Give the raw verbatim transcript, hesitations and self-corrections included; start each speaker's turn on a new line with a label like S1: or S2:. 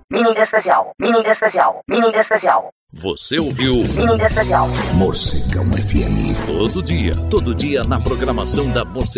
S1: Mídia especial. Mídia especial. Mídia especial.
S2: Você ouviu
S1: Mídia especial.
S3: Morcegão F M.
S2: Todo dia, todo dia na programação da Morcegão.